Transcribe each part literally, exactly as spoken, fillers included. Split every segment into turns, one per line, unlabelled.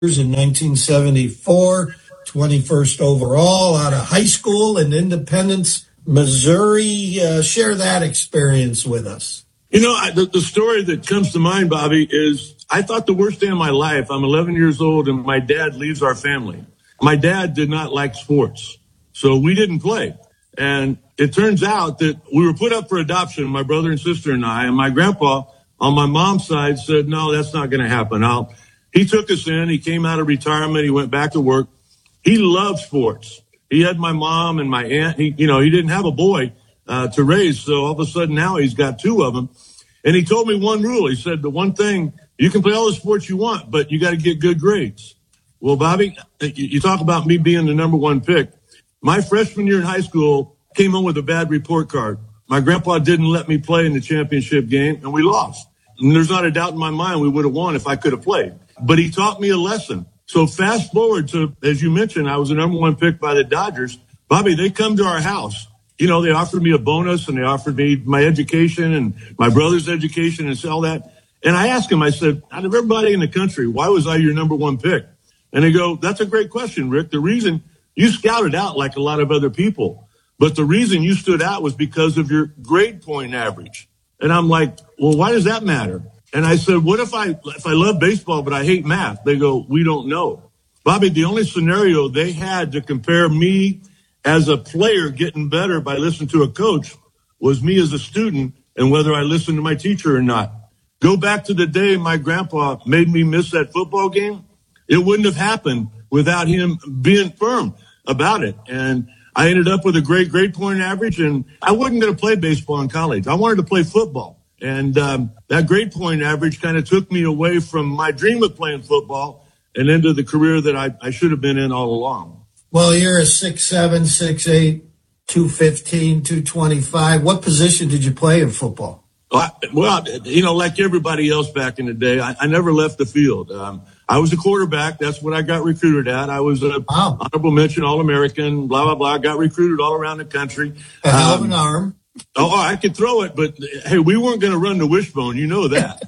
in nineteen seventy-four, twenty-first overall out of high school in Independence, Missouri. Uh, share that experience with us.
You know, I, the, the story that comes to mind, Bobby, is I thought the worst day of my life. I'm eleven years old and my dad leaves our family. My dad did not like sports, so we didn't play. And it turns out that we were put up for adoption, my brother and sister and I, and my grandpa on my mom's side said, no, that's not going to happen. I'll, he took us in. He came out of retirement. He went back to work. He loved sports. He had my mom and my aunt. He, you know, he didn't have a boy uh, to raise. So all of a sudden now he's got two of them. And he told me one rule. He said, the one thing, you can play all the sports you want, but you got to get good grades. Well, Bobby, you talk about me being the number one pick. My freshman year in high school came home with a bad report card. My grandpa didn't let me play in the championship game, and we lost. And there's not a doubt in my mind we would have won if I could have played. But he taught me a lesson. So fast forward to, as you mentioned, I was the number one pick by the Dodgers. Bobby, they come to our house. You know, they offered me a bonus, and they offered me my education and my brother's education and all that. And I asked him, I said, out of everybody in the country, why was I your number one pick? And they go, that's a great question, Rick. The reason you scouted out like a lot of other people, but the reason you stood out was because of your grade point average. And I'm like, well, why does that matter? And I said, what if I, if I love baseball, but I hate math? They go, we don't know. Bobby, the only scenario they had to compare me as a player getting better by listening to a coach was me as a student and whether I listened to my teacher or not. Go back to the day my grandpa made me miss that football game. It wouldn't have happened without him being firm about it. And I ended up with a great grade point average, and I wasn't going to play baseball in college. I wanted to play football. And um, that grade point average kind of took me away from my dream of playing football and into the career that I, I should have been in all along.
Well, you're a six seven, six eight, two fifteen, two twenty-five. What position did you play in football?
Well, you know, like everybody else back in the day, I, I never left the field. Um, I was a quarterback. That's what I got recruited at. I was a wow. honorable mention All-American, blah, blah, blah. Got recruited all around the country.
A hell of an arm.
Oh, I could throw it, but hey, we weren't going to run the wishbone. You know that.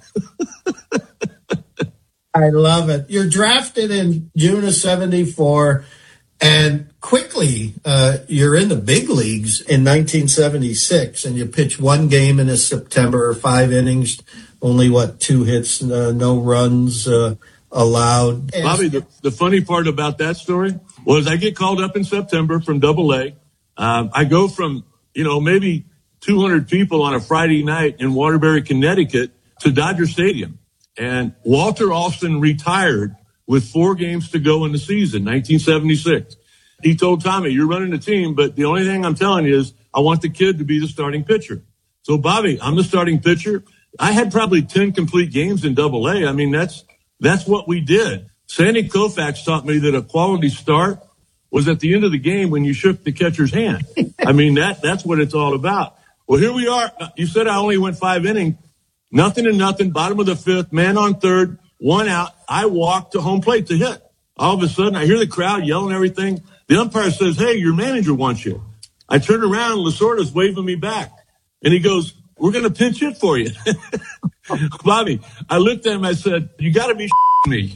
I love it. You're drafted in June of seventy-four, and quickly uh, you're in the big leagues in nineteen seventy-six, and you pitch one game in a September, five innings, only, what, two hits, uh, no runs uh, allowed. And
Bobby, the, the funny part about that story was I get called up in September from Double A. Um, I go from, you know, maybe two hundred people on a Friday night in Waterbury, Connecticut to Dodger Stadium. And Walter Alston retired with four games to go in the season, nineteen seventy-six. He told Tommy, you're running the team, but the only thing I'm telling you is I want the kid to be the starting pitcher. So, Bobby, I'm the starting pitcher. I had probably ten complete games in Double A. I mean, that's that's what we did. Sandy Koufax taught me that a quality start was at the end of the game when you shook the catcher's hand. I mean, that that's what it's all about. Well, here we are. You said I only went five innings. Nothing and nothing, bottom of the fifth, man on third, one out. I walked to home plate to hit. All of a sudden, I hear the crowd yelling everything. The umpire says, hey, your manager wants you. I turn around, Lasorda's waving me back. And he goes, we're going to pinch hit for you. Bobby, I looked at him, I said, you got to be me.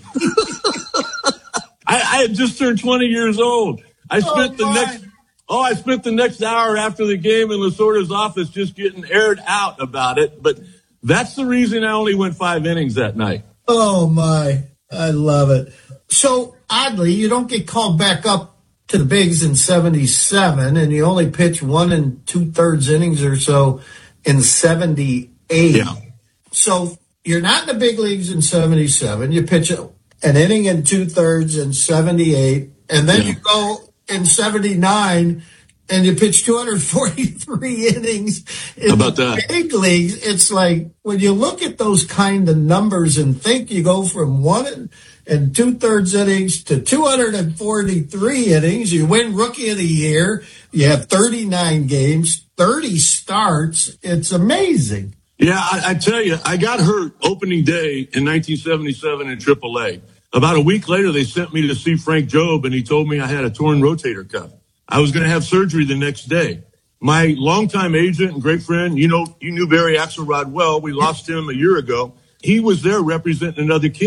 I, I had just turned twenty years old. I spent oh, the next, oh, I spent the next hour after the game in Lasorda's office just getting aired out about it. But that's the reason I only went five innings that night.
Oh, my. I love it. So, oddly, you don't get called back up to the bigs in seventy-seven, and you only pitch one and two-thirds innings or so in seventy-eight.
Yeah.
So, you're not in the big leagues in seventy-seven. You pitch an inning and two-thirds in seventy-eight, and then yeah. you go in seventy-nine, and you pitch two hundred forty-three innings in
How about
the
that?
big leagues. It's like, when you look at those kind of numbers and think you go from one and, and two-thirds innings to two hundred forty-three innings, you win Rookie of the Year, you have thirty-nine games, thirty starts. It's amazing.
Yeah, I, I tell you, I got hurt opening day in nineteen seventy-seven in triple A. About a week later, they sent me to see Frank Jobe, and he told me I had a torn rotator cuff. I was going to have surgery the next day. My longtime agent and great friend, you know, you knew Barry Axelrod well. We lost him a year ago. He was there representing another kid.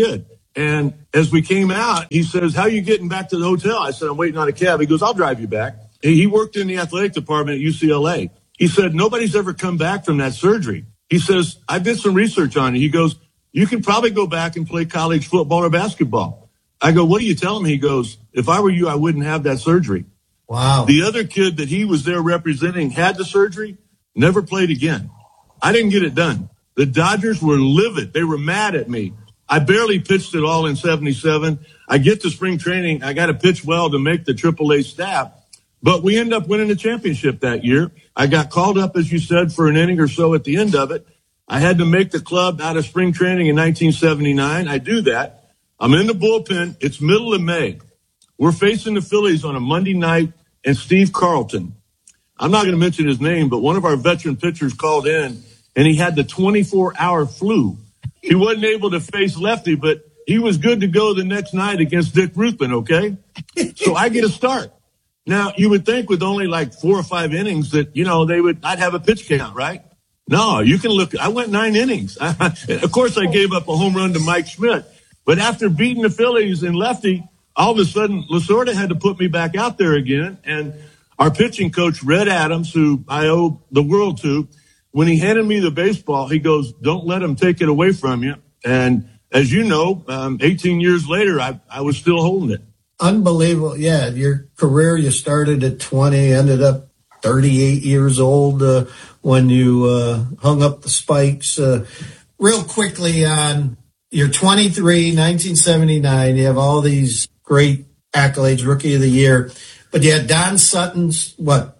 And as we came out, he says, how are you getting back to the hotel? I said, I'm waiting on a cab. He goes, I'll drive you back. He worked in the athletic department at U C L A. He said, nobody's ever come back from that surgery. He says, I did some research on it. He goes, you can probably go back and play college football or basketball. I go, what are you telling me? He goes, if I were you, I wouldn't have that surgery.
Wow.
The other kid that he was there representing had the surgery, never played again. I didn't get it done. The Dodgers were livid. They were mad at me. I barely pitched at all in seventy-seven. I get to spring training. I got to pitch well to make the triple A staff. But we end up winning the championship that year. I got called up, as you said, for an inning or so at the end of it. I had to make the club out of spring training in nineteen seventy-nine. I do that. I'm in the bullpen. It's middle of May. We're facing the Phillies on a Monday night, and Steve Carlton, I'm not going to mention his name, but one of our veteran pitchers called in, and he had the twenty-four hour flu. He wasn't able to face lefty, but he was good to go the next night against Dick Ruthven, okay? So I get a start. Now, you would think with only like four or five innings that, you know, they would, I'd have a pitch count, right? No, you can look, I went nine innings. Of course, I gave up a home run to Mike Schmidt, but after beating the Phillies in lefty, all of a sudden, Lasorda had to put me back out there again. And our pitching coach, Red Adams, who I owe the world to, when he handed me the baseball, he goes, don't let him take it away from you. And as you know, um, eighteen years later, I, I was still holding it.
Unbelievable. Yeah, your career, you started at twenty, ended up thirty-eight years old uh, when you uh, hung up the spikes. Uh, real quickly on, you're twenty-three, nineteen seventy-nine, you have all these great accolades, Rookie of the Year, but you had Don Sutton's, what,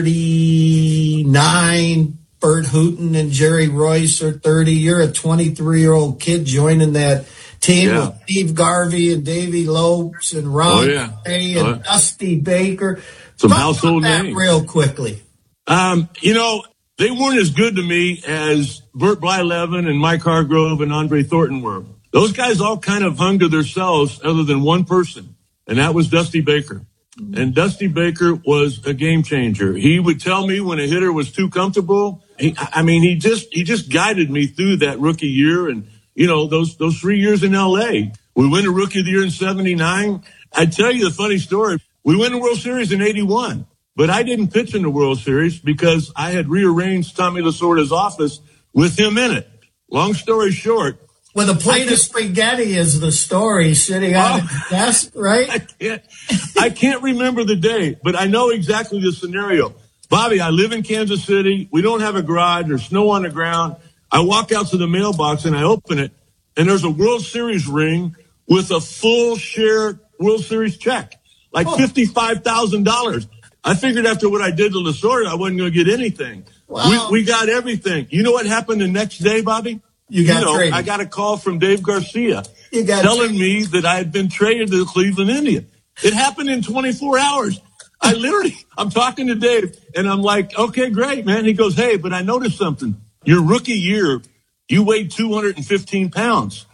thirty-nine, Bert Hooton and Jerry Royce are thirty. You're a twenty-three-year-old kid joining that team
Yeah.
with Steve Garvey and Davey Lopes and Ron
Oh, yeah.
Ray and
Oh, yeah.
Dusty Baker.
Some
Talk
household
about that
names.
real quickly.
Um, you know, they weren't as good to me as Bert Blyleven and Mike Hargrove and Andre Thornton were. Those guys all kind of hung to themselves other than one person, and that was Dusty Baker. And Dusty Baker was a game changer. He would tell me when a hitter was too comfortable. He, I mean, he just he just guided me through that rookie year, and you know those those three years in L A. We win a Rookie of the Year in seventy-nine. I tell you the funny story. We win the World Series in eighty-one, but I didn't pitch in the World Series because I had rearranged Tommy Lasorda's office with him in it. Long story short.
With a plate of spaghetti is the story sitting on
Oh.
his desk, right?
I can't, I can't remember the day, but I know exactly the scenario. Bobby, I live in Kansas City. We don't have a garage. There's snow on the ground. I walk out to the mailbox and I open it, and there's a World Series ring with a full share World Series check, like
Oh.
fifty-five thousand dollars. I figured after what I did to Lasorda, I wasn't going to get anything.
Wow.
We, we got everything. You know what happened the next day, Bobby?
You got
know,
traded.
I got a call from Dave Garcia
You got
telling
traded.
me that I had been traded to the Cleveland Indians. It happened in twenty-four hours. I literally, I'm talking to Dave, and I'm like, okay, great, man. He goes, hey, but I noticed something. Your rookie year, you weighed two hundred fifteen pounds.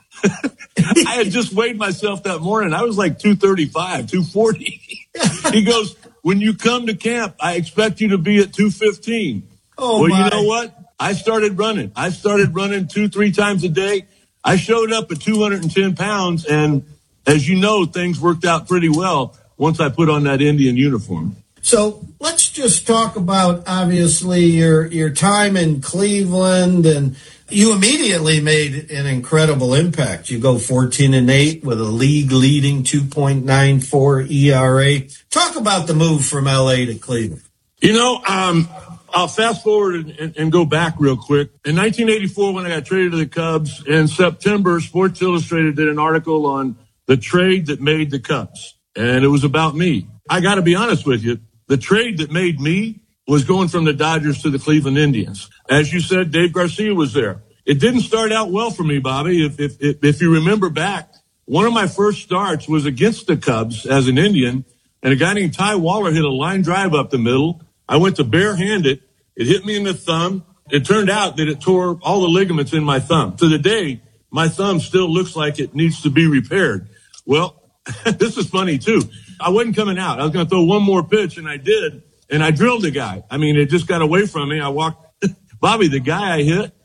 I had just weighed myself that morning. I was like two thirty-five, two forty. He goes, when you come to camp, I expect you to be at two fifteen.
Oh,
well,
my.
you know what? I started running. I started running two, three times a day. I showed up at two hundred ten pounds, and as you know, things worked out pretty well once I put on that Indian uniform.
So let's just talk about, obviously, your your time in Cleveland, and you immediately made an incredible impact. You go fourteen and eight with a league-leading two point nine four E R A. Talk about the move from L A to Cleveland.
You know, um, I'll fast forward and, and, and go back real quick. In nineteen eighty-four, when I got traded to the Cubs, in September, Sports Illustrated did an article on the trade that made the Cubs, and it was about me. I got to be honest with you. The trade that made me was going from the Dodgers to the Cleveland Indians. As you said, Dave Garcia was there. It didn't start out well for me, Bobby. If, if, if, if you remember back, one of my first starts was against the Cubs as an Indian, and a guy named Ty Waller hit a line drive up the middle. I went to barehand it. It hit me in the thumb. It turned out that it tore all the ligaments in my thumb. To the day, my thumb still looks like it needs to be repaired. Well, this is funny, too. I wasn't coming out. I was going to throw one more pitch, and I did, and I drilled the guy. I mean, it just got away from me. I walked. Bobby, the guy I hit,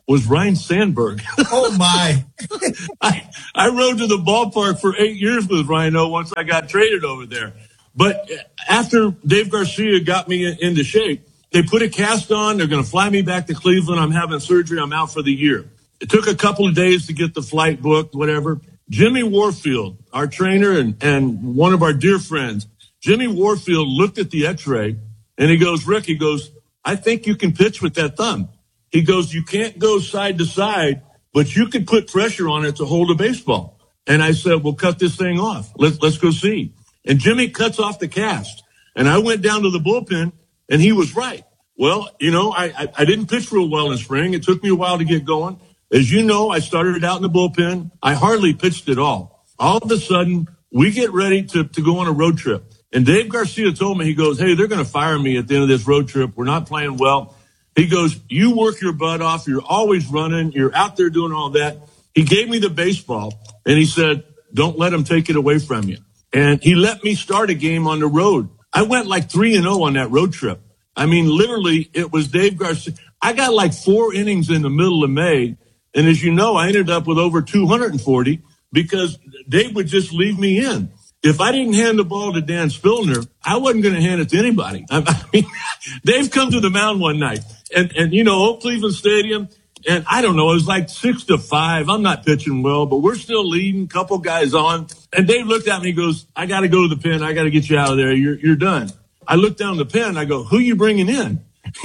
was Ryne Sandberg.
Oh, my.
I, I rode to the ballpark for eight years with Rhino once I got traded over there. But after Dave Garcia got me into shape, they put a cast on. They're going to fly me back to Cleveland. I'm having surgery. I'm out for the year. It took a couple of days to get the flight booked, whatever. Jimmy Warfield, our trainer and, and one of our dear friends, Jimmy Warfield looked at the x-ray and he goes, Rick, he goes, I think you can pitch with that thumb. He goes, you can't go side to side, but you can put pressure on it to hold a baseball. And I said, well, cut this thing off. Let's, let's go see. And Jimmy cuts off the cast. And I went down to the bullpen and he was right. Well, you know, I, I, I didn't pitch real well in spring. It took me a while to get going. As you know, I started out in the bullpen. I hardly pitched at all. All of a sudden, we get ready to, to go on a road trip. And Dave Garcia told me, he goes, hey, they're going to fire me at the end of this road trip. We're not playing well. He goes, you work your butt off. You're always running. You're out there doing all that. He gave me the baseball and he said, don't let him take it away from you. And he let me start a game on the road. I went like three and oh on that road trip. I mean, literally, it was Dave Garcia. I got like four innings in the middle of May. And as you know, I ended up with over two hundred forty because Dave would just leave me in. If I didn't hand the ball to Dan Spillner, I wasn't going to hand it to anybody. I mean, Dave come to the mound one night and, and, you know, Old Cleveland Stadium. And I don't know, it was like six to five. I'm not pitching well, but we're still leading, couple guys on. And Dave looked at me, he goes, I got to go to the pen. I got to get you out of there. You're, you're done. I looked down the pen. I go, who you bringing in?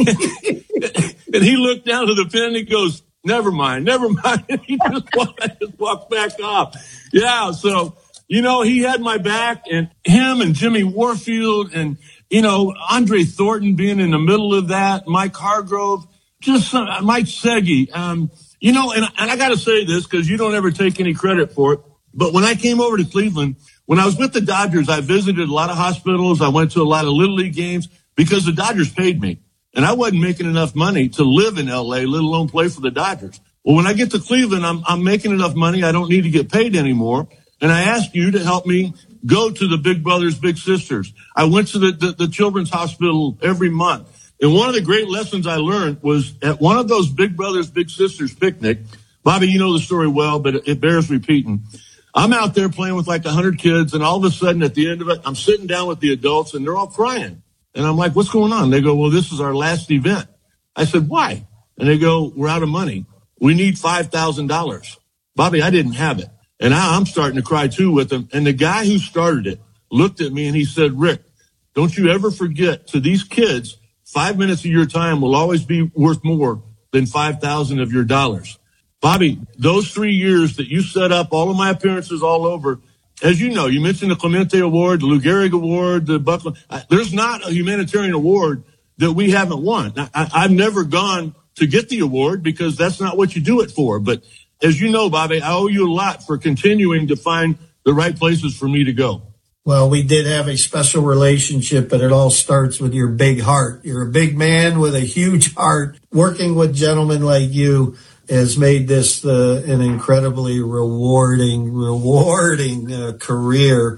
And he looked down to the pen and he goes, never mind, never mind. And he just walked, just walked back off. Yeah. So, you know, he had my back, and him and Jimmy Warfield and, you know, Andre Thornton being in the middle of that, Mike Hargrove, just some, Mike Segui. Um, you know, and, and I got to say this because you don't ever take any credit for it. But when I came over to Cleveland, when I was with the Dodgers, I visited a lot of hospitals. I went to a lot of Little League games because the Dodgers paid me. And I wasn't making enough money to live in L A, let alone play for the Dodgers. Well, when I get to Cleveland, I'm, I'm making enough money. I don't need to get paid anymore. And I asked you to help me go to the Big Brothers Big Sisters. I went to the, the, the Children's Hospital every month. And one of the great lessons I learned was at one of those Big Brothers Big Sisters picnic. Bobby, you know the story well, but it, it bears repeating. I'm out there playing with like a hundred kids, and all of a sudden at the end of it, I'm sitting down with the adults, and they're all crying. And I'm like, what's going on? They go, well, this is our last event. I said, why? And they go, we're out of money. We need five thousand dollars. Bobby, I didn't have it. And I, I'm starting to cry too with them. And the guy who started it looked at me and he said, Rick, don't you ever forget, to these kids, five minutes of your time will always be worth more than five thousand of your dollars. Bobby, those three years that you set up all of my appearances all over, as you know, you mentioned the Clemente Award, the Lou Gehrig Award, the Buckland. There's not a humanitarian award that we haven't won. I, I've never gone to get the award because that's not what you do it for. But as you know, Bobby, I owe you a lot for continuing to find the right places for me to go.
Well, we did have a special relationship, but it all starts with your big heart. You're a big man with a huge heart. Working with gentlemen like you has made this uh, an incredibly rewarding, rewarding uh, career.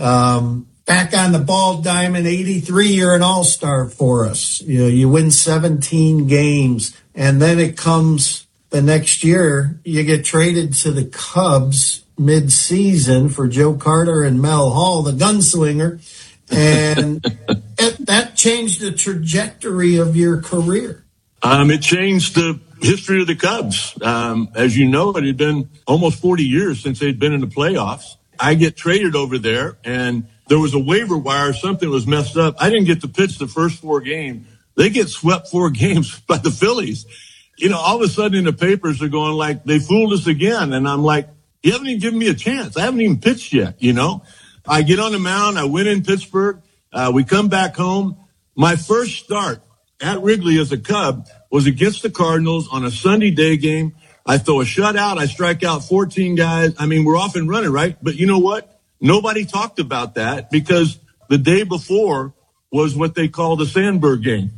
Um, back on the ball diamond, eighty-three, you're an all-star for us. You know, you win seventeen games, and then it comes the next year, you get traded to the Cubs mid-season for Joe Carter and Mel Hall, the gunslinger, and it, that changed the trajectory of your career.
Um, it changed the history of the Cubs. Um, as you know, it had been almost forty years since they'd been in the playoffs. I get traded over there, and there was a waiver wire. Something was messed up. I didn't get to pitch the first four games. They get swept four games by the Phillies. You know, all of a sudden in the papers are going like, they fooled us again. And I'm like, you haven't even given me a chance. I haven't even pitched yet, you know. I get on the mound. I win in Pittsburgh. Uh, we come back home. My first start at Wrigley as a Cub was against the Cardinals on a Sunday day game. I throw a shutout. I strike out fourteen guys. I mean, we're off and running, right? But you know what? Nobody talked about that because the day before was what they call the Sandberg game.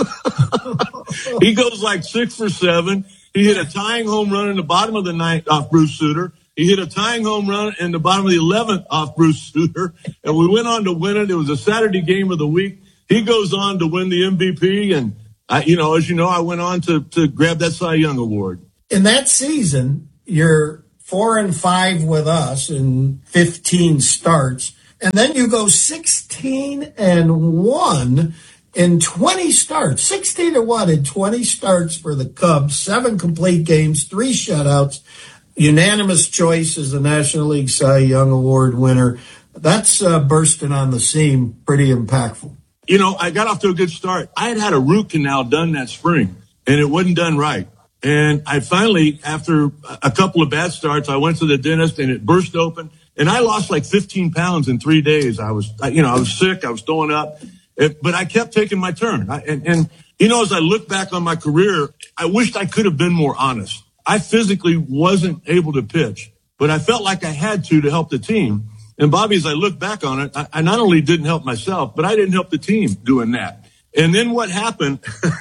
He goes like six for seven. He hit a tying home run in the bottom of the ninth off Bruce Sutter. He hit a tying home run in the bottom of the eleventh off Bruce Sutter. And we went on to win it. It was a Saturday game of the week. He goes on to win the M V P. And, I, you know, as you know, I went on to, to grab that Cy Young Award.
In that season, you're four and five with us in fifteen starts, and then you go sixteen and one in twenty starts. sixteen to one in twenty starts for the Cubs, seven complete games, three shutouts, unanimous choice as the National League Cy Young Award winner. That's uh, bursting on the scene, pretty impactful.
You know, I got off to a good start. I had had a root canal done that spring, and it wasn't done right. And I finally, after a couple of bad starts, I went to the dentist and it burst open. And I lost like fifteen pounds in three days. I was, you know, I was sick. I was throwing up. It, but I kept taking my turn. I, and, and, you know, as I look back on my career, I wished I could have been more honest. I physically wasn't able to pitch, but I felt like I had to to help the team. And, Bobby, as I look back on it, I, I not only didn't help myself, but I didn't help the team doing that. And then what happened,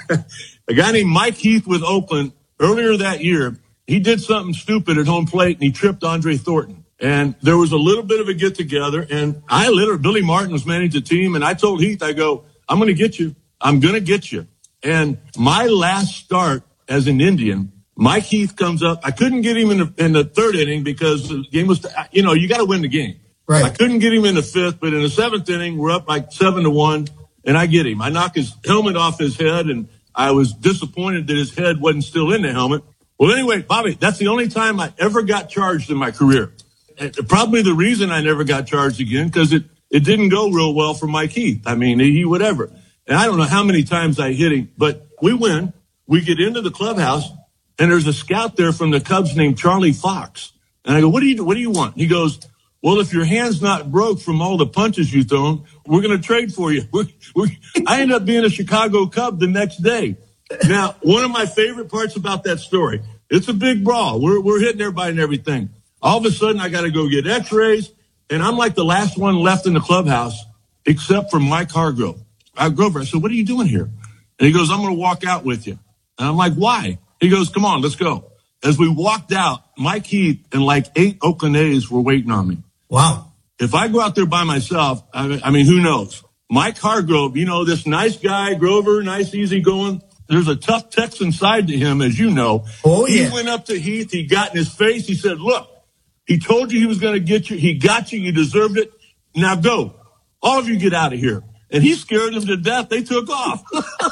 a guy named Mike Heath with Oakland, earlier that year, he did something stupid at home plate, and he tripped Andre Thornton. And there was a little bit of a get-together, and I literally, Billy Martin was managing the team, and I told Heath, I go, I'm going to get you. I'm going to get you. And my last start as an Indian, Mike Heath comes up. I couldn't get him in the, in the third inning because the game was, you know, you got to win the game.
Right.
I couldn't get him in the fifth, but in the seventh inning, we're up like seven to one, and I get him. I knock his helmet off his head, and I was disappointed that his head wasn't still in the helmet. Well, anyway, Bobby, that's the only time I ever got charged in my career. And probably the reason I never got charged again, because it, it didn't go real well for Mike Heath. I mean, he whatever. And I don't know how many times I hit him, but we win. We get into the clubhouse, and there's a scout there from the Cubs named Charlie Fox. And I go, what do you, what do you want? He goes, well, if your hand's not broke from all the punches you've thrown, we're going to trade for you. We're, we're, I ended up being a Chicago Cub the next day. Now, one of my favorite parts about that story, it's a big brawl. We're, we're hitting everybody and everything. All of a sudden, I got to go get x-rays, and I'm like the last one left in the clubhouse, except for Mike Hargrove. I go over, I said, what are you doing here? And he goes, I'm going to walk out with you. And I'm like, why? He goes, come on, let's go. As we walked out, Mike Heath and like eight Oakland A's were waiting on me.
Wow.
If I go out there by myself, I, I mean, who knows? Mike Hargrove, you know, this nice guy, Grover, nice, easy going. There's a tough Texan side to him, as you know.
Oh, yeah.
He went up to Heath. He got in his face. He said, look, he told you he was going to get you. He got you. You deserved it. Now go. All of you get out of here. And he scared them to death. They took off.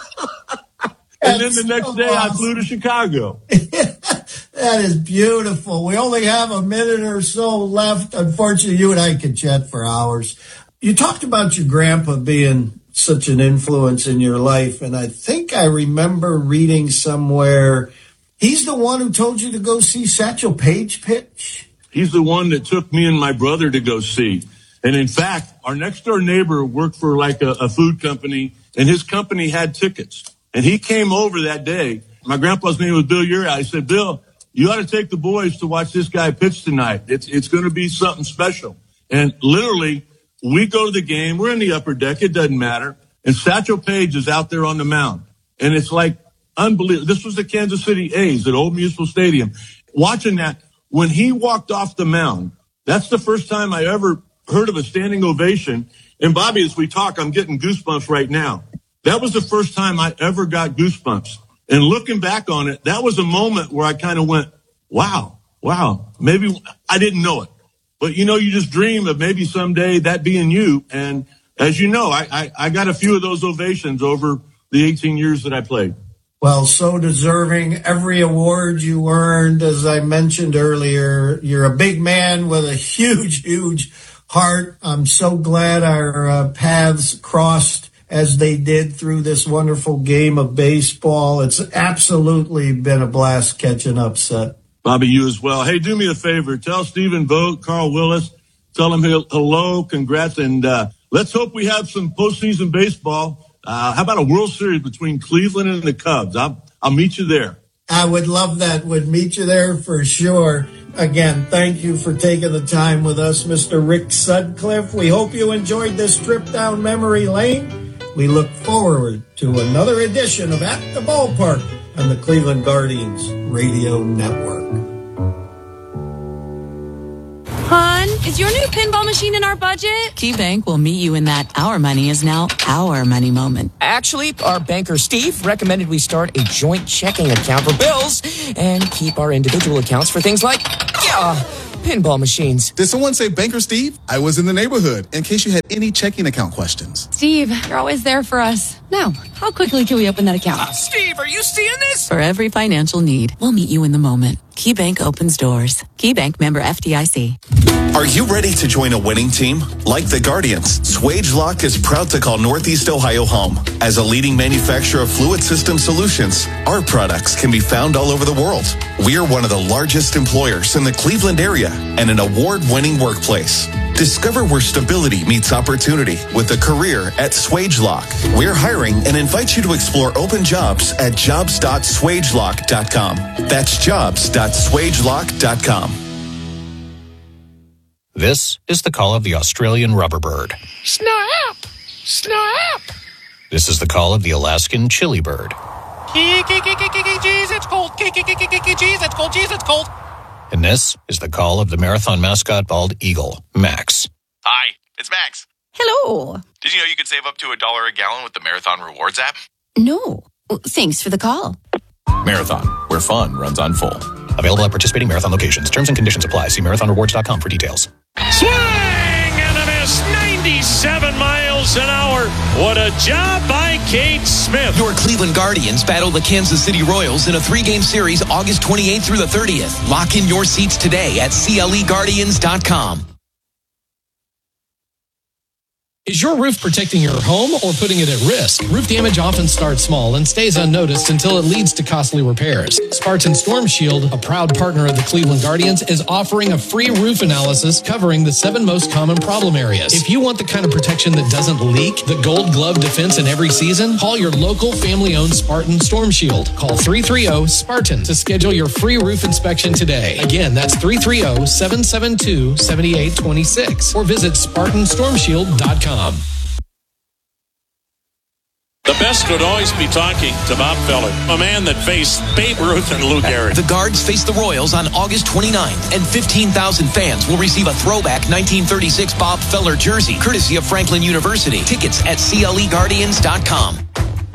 And then the next
so
day,
awesome.
I flew to Chicago.
That is beautiful. We only have a minute or so left. Unfortunately, you and I could chat for hours. You talked about your grandpa being such an influence in your life, and I think I remember reading somewhere he's the one who told you to go see Satchel Paige pitch.
He's the one that took me and my brother to go see. And in fact, our next door neighbor worked for like a, a food company, and his company had tickets. And he came over that day. My grandpa's name was Bill Uri. I said, Bill, you ought to take the boys to watch this guy pitch tonight. It's it's going to be something special. And literally, we go to the game. We're in the upper deck. It doesn't matter. And Satchel Paige is out there on the mound. And it's like unbelievable. This was the Kansas City A's at Old Municipal Stadium. Watching that, when he walked off the mound, that's the first time I ever heard of a standing ovation. And Bobby, as we talk, I'm getting goosebumps right now. That was the first time I ever got goosebumps. And looking back on it, that was a moment where I kind of went, wow, wow, maybe I didn't know it. But, you know, you just dream of maybe someday that being you. And as you know, I, I, I got a few of those ovations over the eighteen years that I played.
Well, so deserving. Every award you earned, as I mentioned earlier, you're a big man with a huge, huge heart. I'm so glad our uh, paths crossed as they did through this wonderful game of baseball. It's absolutely been a blast catching up, Seth.
Bobby, you as well. Hey, do me a favor. Tell Stephen Vogt, Carl Willis, tell him hello, congrats, and uh, let's hope we have some postseason baseball. Uh, how about a World Series between Cleveland and the Cubs? I'll, I'll meet you there.
I would love that. Would meet you there for sure. Again, thank you for taking the time with us, Mister Rick Sutcliffe. We hope you enjoyed this trip down memory lane. We look forward to another edition of At the Ballpark on the Cleveland Guardians Radio Network.
Hon, is your new pinball machine in our budget?
KeyBank will meet you in that our money is now our money moment.
Actually, our banker Steve recommended we start a joint checking account for bills and keep our individual accounts for things like, yeah, pinball machines.
Did someone say Banker Steve? I was in the neighborhood in case you had any checking account questions.
Steve, you're always there for us. Now, how quickly can we open that account?
Uh, Steve, are you seeing this?
For every financial need, we'll meet you in the moment. KeyBank opens doors. KeyBank, member F D I C.
Are you ready to join a winning team? Like the Guardians, SwageLock is proud to call Northeast Ohio home. As a leading manufacturer of fluid system solutions, our products can be found all over the world. We are one of the largest employers in the Cleveland area and an award-winning workplace. Discover where stability meets opportunity with a career at SwageLock. We're hiring and invite you to explore open jobs at jobs dot swagelock dot com. That's jobs dot swagelock dot com.
This is the call of the Australian rubber bird.
Snap! Snap!
This is the call of the Alaskan chili bird.
Jeez, it's cold. Jeez, it's cold. Jeez, it's cold.
And this is the call of the marathon mascot bald eagle, Max.
Hi, it's Max.
Hello.
Did you know you could save up to a dollar a gallon with the Marathon Rewards app?
No. Thanks for the call.
Marathon, where fun runs on full.
Available at participating marathon locations. Terms and conditions apply. See marathon rewards dot com for details.
Swing and a miss. ninety-seven miles an hour. What a job by Cade Smith.
Your Cleveland Guardians battle the Kansas City Royals in a three-game series August twenty-eighth through the thirtieth. Lock in your seats today at C L E guardians dot com.
Is your roof protecting your home or putting it at risk? Roof damage often starts small and stays unnoticed until it leads to costly repairs. Spartan Storm Shield, a proud partner of the Cleveland Guardians, is offering a free roof analysis covering the seven most common problem areas. If you want the kind of protection that doesn't leak, the gold glove defense in every season, call your local family-owned Spartan Storm Shield. Call three three zero SPARTAN to schedule your free roof inspection today. Again, that's three three zero, seven seven two, seven eight two six or visit Spartan Storm Shield dot com.
The best would always be talking to Bob Feller, a man that faced Babe Ruth and Lou Gehrig.
The Guards face the Royals on August twenty-ninth, and fifteen thousand fans will receive a throwback nineteen thirty-six Bob Feller jersey, courtesy of Franklin University. Tickets at C L E guardians dot com.